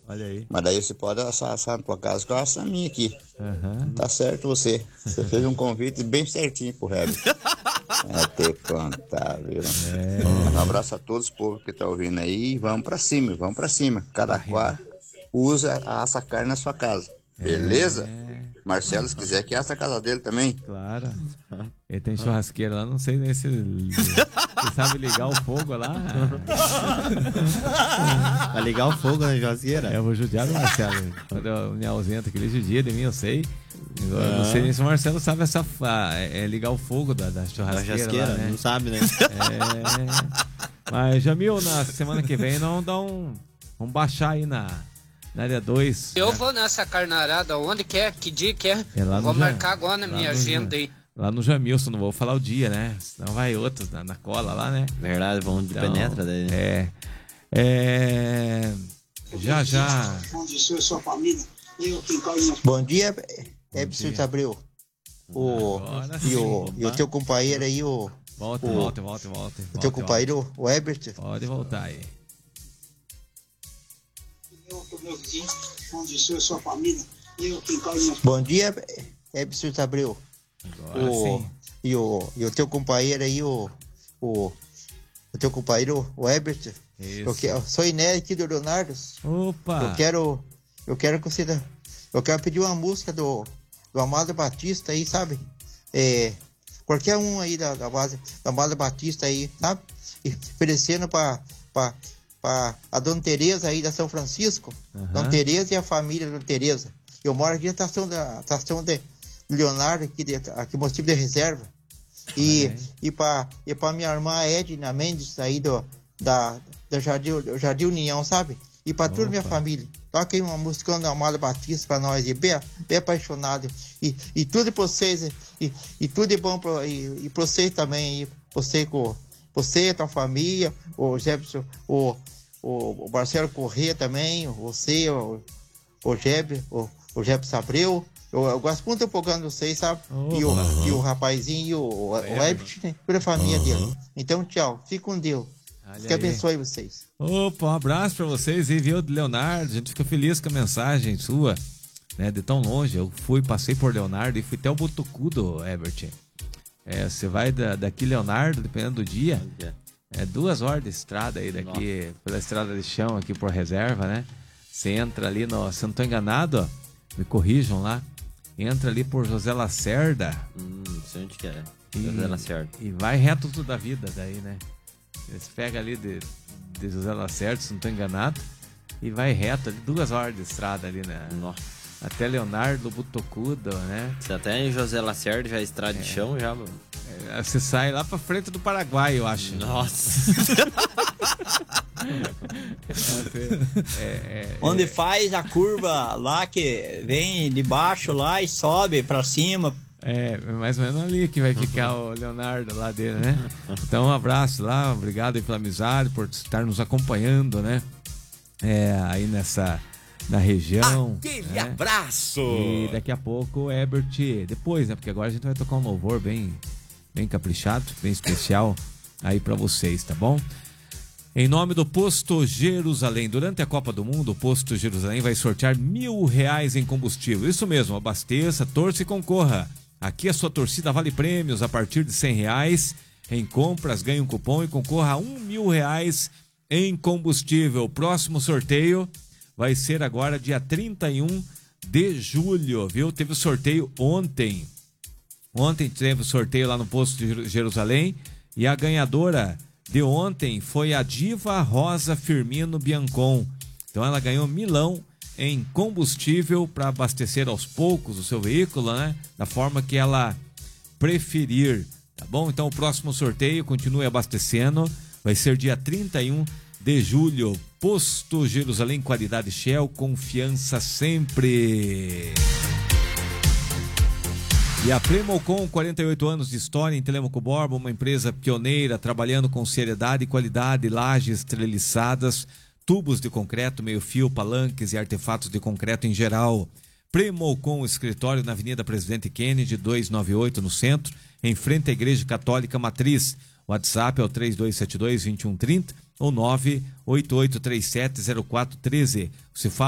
Olha aí. Mas daí você pode assar na tua casa que eu asso a minha aqui. Aham. Tá certo você. Você fez um convite bem certinho pro Herbert. É ter contar, viu? Um abraço a todos os povos que tá ouvindo aí. Vamos pra cima, vamos pra cima. Cada qual usa, assa carne na sua casa. Beleza? Marcelo, se quiser que assa a casa dele também. Claro. Ele tem churrasqueira lá, não sei nem se ele sabe ligar o fogo lá. Vai ligar o fogo na churrasqueira? Eu vou judiar do Marcelo. Quando eu me ausento, que ele judia de mim, eu sei. Eu não sei nem se o Marcelo sabe ligar o fogo da churrasqueira lá, né? Não sabe, né? Mas, Jamil, na semana que vem, nós vamos baixar aí na área 2. Eu vou nessa carnarada, onde quer, que dia que é. Vou marcar agora na minha agenda aí. Lá no Jamilson, não vou falar o dia, né? Senão vai outros na cola lá, né? Verdade, vamos de penetra daí. Já. Sua família. Bom dia, Ebson Abreu. E o teu companheiro aí, Volta. O teu companheiro, o Herbert. Pode voltar aí. Sua família. Bom dia, Ebson Abreu. Agora sim. E o teu companheiro aí, o teu companheiro, o Herbert. Eu sou Iné aqui do Leonardo. Opa! Eu quero que você. Eu quero pedir uma música do Amado Batista aí, sabe? Qualquer um aí da base da Amado Batista aí, sabe? E oferecendo pra a Dona Tereza aí da São Francisco. Dona Tereza e a família da Dona Tereza. Eu moro aqui na estação de Leonardo, aqui no município de Reserva. E pra minha irmã Edna Mendes aí do Jardim União, sabe? E pra toda minha família. Toca aí uma música da Amado Batista pra nós, e bem apaixonado. E tudo pra vocês, e tudo é bom pra vocês também, você, a tua família, o Jefferson, o Marcelo Corrêa também, você, o Jefferson Abreu. Eu gosto muito do programa de vocês, sabe? E o rapazinho, o Herbert, né? Toda a família dele. Então, tchau. Fique com Deus. Que abençoe vocês. Opa, um abraço pra vocês. E viu, Leonardo, a gente fica feliz com a mensagem sua, né? De tão longe. Eu passei por Leonardo e fui até o Botucudo, Herbert. Você vai daqui, Leonardo, dependendo do dia, 2 horas de estrada aí daqui, pela estrada de chão aqui por Reserva, né? Você entra ali se eu não tô enganado, ó, me corrijam lá, entra ali por José Lacerda. Sei onde que é. José Lacerda. E vai reto tudo da vida daí, né? Eles pegam ali de José Lacerda, se não tô enganado, e vai reto ali, 2 horas de estrada ali, né? Nossa. Até Leonardo, Botucudo, né? Se até em José Lacerda já é estrada de chão, já, mano. Você sai lá pra frente do Paraguai, eu acho. Nossa. Onde faz a curva lá que vem de baixo lá e sobe pra cima. Mais ou menos ali que vai ficar o Leonardo lá dele, né? Então um abraço lá, obrigado aí pela amizade, por estar nos acompanhando, né? Aí na região. Aquele abraço! E daqui a pouco o Herbert, depois, né? Porque agora a gente vai tocar um louvor bem caprichado, bem especial aí pra vocês, tá bom? Em nome do Posto Jerusalém, durante a Copa do Mundo, o Posto Jerusalém vai sortear R$1.000 em combustível. Isso mesmo, abasteça, torça e concorra. Aqui a sua torcida vale prêmios a partir de R$100. Em compras, ganhe um cupom e concorra a R$1.000 em combustível. O próximo sorteio vai ser agora dia 31 de julho, viu? Teve o sorteio ontem. Ontem teve o sorteio lá no Posto de Jerusalém e a ganhadora de ontem foi a Diva Rosa Firmino Biancon. Então ela ganhou R$1.000 em combustível para abastecer aos poucos o seu veículo, né? Da forma que ela preferir, tá bom? Então o próximo sorteio, continue abastecendo, vai ser dia 31 de julho. Posto Jerusalém, qualidade Shell, confiança sempre. E a Premocon, 48 anos de história em Telêmaco Borba, uma empresa pioneira, trabalhando com seriedade e qualidade, lajes treliçadas, tubos de concreto, meio-fio, palanques e artefatos de concreto em geral. Premocon, escritório na Avenida Presidente Kennedy, 298, no centro, em frente à Igreja Católica Matriz. WhatsApp é o 3272-2130 ou 988370413. Se fala